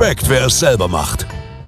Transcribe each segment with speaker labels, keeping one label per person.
Speaker 1: Respekt, wer es selber macht.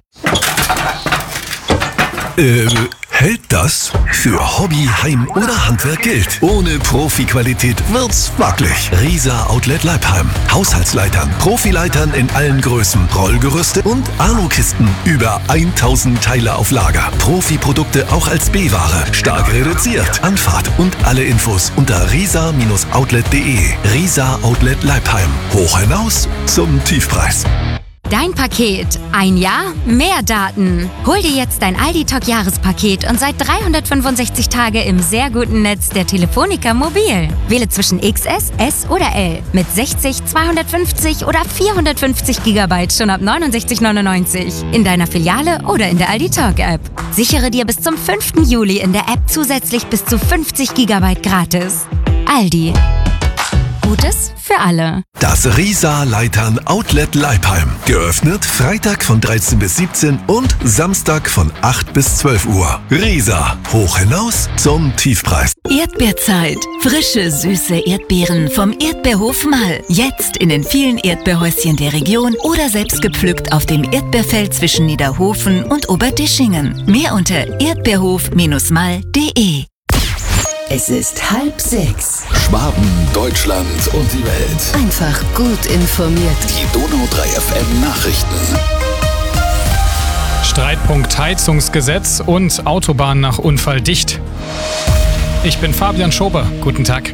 Speaker 2: Hält das? Für Hobby, Heim oder Handwerk gilt. Ohne Profi-Qualität wird's wackelig. Risa Outlet Leipheim. Haushaltsleitern, Profileitern in allen Größen, Rollgerüste und Alukisten. Über 1000 Teile auf Lager. Profi-Produkte auch als B-Ware. Stark reduziert. Anfahrt und alle Infos unter risa-outlet.de. Risa Outlet Leipheim. Hoch hinaus zum Tiefpreis.
Speaker 3: Dein Paket. Ein Jahr, mehr Daten. Hol dir jetzt dein Aldi-Talk-Jahrespaket und seit 365 Tage im sehr guten Netz der Telefonica Mobil. Wähle zwischen XS, S oder L mit 60, 250 oder 450 GB schon ab 69,99 in deiner Filiale oder in der Aldi-Talk-App. Sichere dir bis zum 5. Juli in der App zusätzlich bis zu 50 GB gratis. Aldi. Gutes für alle.
Speaker 2: Das Risa Leitern Outlet Leipheim. Geöffnet Freitag von 13 bis 17 und Samstag von 8 bis 12 Uhr. Risa. Hoch hinaus zum Tiefpreis.
Speaker 4: Erdbeerzeit. Frische, süße Erdbeeren vom Erdbeerhof Mall. Jetzt in den vielen Erdbeerhäuschen der Region oder selbst gepflückt auf dem Erdbeerfeld zwischen Niederhofen und Oberdischingen. Mehr unter erdbeerhof-mall.de.
Speaker 5: Es ist 5:30.
Speaker 1: Schwaben, Deutschland und die Welt.
Speaker 5: Einfach gut informiert.
Speaker 1: Die Donau 3 FM Nachrichten.
Speaker 6: Streitpunkt Heizungsgesetz und Autobahn nach Unfall dicht. Ich bin Fabian Schober. Guten Tag.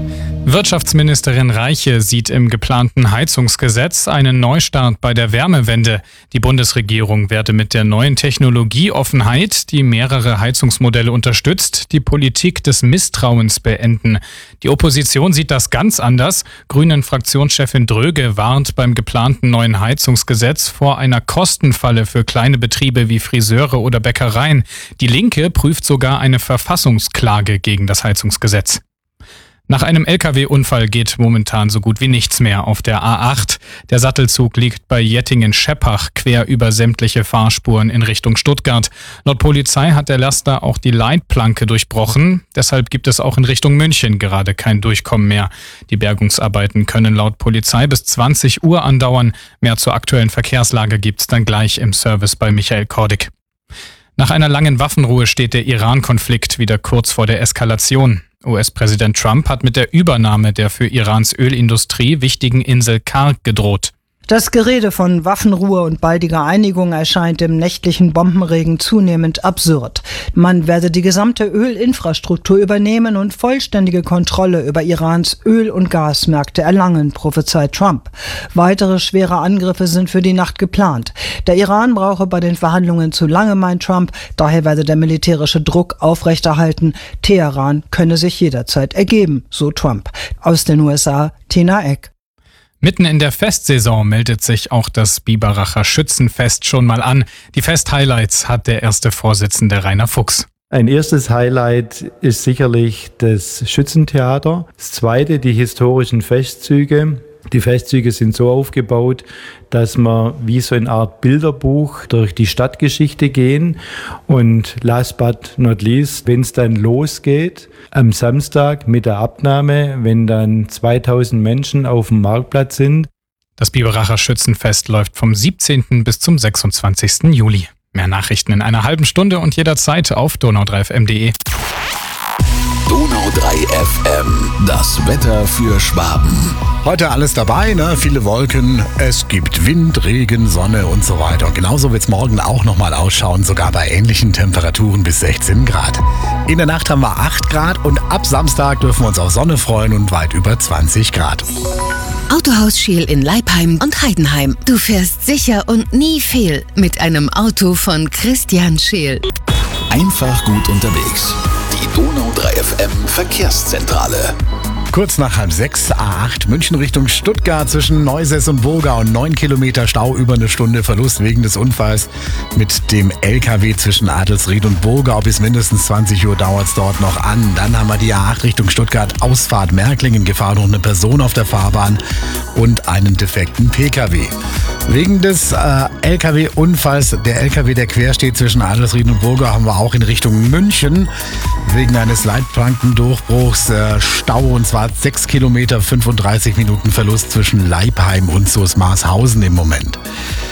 Speaker 6: Wirtschaftsministerin Reiche sieht im geplanten Heizungsgesetz einen Neustart bei der Wärmewende. Die Bundesregierung werde mit der neuen Technologieoffenheit, die mehrere Heizungsmodelle unterstützt, die Politik des Misstrauens beenden. Die Opposition sieht das ganz anders. Grünen-Fraktionschefin Dröge warnt beim geplanten neuen Heizungsgesetz vor einer Kostenfalle für kleine Betriebe wie Friseure oder Bäckereien. Die Linke prüft sogar eine Verfassungsklage gegen das Heizungsgesetz. Nach einem Lkw-Unfall geht momentan so gut wie nichts mehr auf der A8. Der Sattelzug liegt bei Jettingen-Scheppach quer über sämtliche Fahrspuren in Richtung Stuttgart. Laut Polizei hat der Laster auch die Leitplanke durchbrochen. Deshalb gibt es auch in Richtung München gerade kein Durchkommen mehr. Die Bergungsarbeiten können laut Polizei bis 20 Uhr andauern. Mehr zur aktuellen Verkehrslage gibt's dann gleich im Service bei Michael Kordig. Nach einer langen Waffenruhe steht der Iran-Konflikt wieder kurz vor der Eskalation. US-Präsident Trump hat mit der Übernahme der für Irans Ölindustrie wichtigen Insel Karg gedroht.
Speaker 7: Das Gerede von Waffenruhe und baldiger Einigung erscheint im nächtlichen Bombenregen zunehmend absurd. Man werde die gesamte Ölinfrastruktur übernehmen und vollständige Kontrolle über Irans Öl- und Gasmärkte erlangen, prophezeit Trump. Weitere schwere Angriffe sind für die Nacht geplant. Der Iran brauche bei den Verhandlungen zu lange, meint Trump. Daher werde der militärische Druck aufrechterhalten. Teheran könne sich jederzeit ergeben, so Trump. Aus den USA, Tina Eck.
Speaker 6: Mitten in der Festsaison meldet sich auch das Biberacher Schützenfest schon mal an. Die Fest-Highlights hat der erste Vorsitzende Rainer Fuchs.
Speaker 8: Ein erstes Highlight ist sicherlich das Schützentheater. Das zweite, die historischen Festzüge. Die Festzüge sind so aufgebaut, dass man wie so eine Art Bilderbuch durch die Stadtgeschichte gehen. Und last but not least, wenn es dann losgeht, am Samstag mit der Abnahme, wenn dann 2000 Menschen auf dem Marktplatz sind.
Speaker 6: Das Biberacher Schützenfest läuft vom 17. bis zum 26. Juli. Mehr Nachrichten in einer halben Stunde und jederzeit auf donau3fm.de.
Speaker 1: Donau 3 FM, das Wetter für Schwaben.
Speaker 9: Heute alles dabei, ne? Viele Wolken, es gibt Wind, Regen, Sonne und so weiter. Und genauso wird es morgen auch nochmal ausschauen, sogar bei ähnlichen Temperaturen bis 16 Grad. In der Nacht haben wir 8 Grad und ab Samstag dürfen wir uns auf Sonne freuen und weit über 20 Grad.
Speaker 5: Autohaus Scheel in Leipheim und Heidenheim. Du fährst sicher und nie fehl mit einem Auto von Christian Scheel.
Speaker 1: Einfach gut unterwegs. Die Donau 3 FM Verkehrszentrale.
Speaker 9: Kurz nach 5:30, A8 München Richtung Stuttgart zwischen Neusäß und Burgau. 9 Kilometer Stau, über eine Stunde Verlust wegen des Unfalls mit dem LKW zwischen Adelsried und Burgau. Bis mindestens 20 Uhr dauert es dort noch an. Dann haben wir die A8 Richtung Stuttgart, Ausfahrt Märklingen, Gefahr noch eine Person auf der Fahrbahn und einen defekten PKW. Wegen des LKW-Unfalls, der LKW, der quer steht zwischen Adelsried und Burgau, haben wir auch in Richtung München wegen eines Leitplankendurchbruchs Stau, und zwar 6 Kilometer, 35 Minuten Verlust zwischen Leipheim und Soesmarshausen im Moment.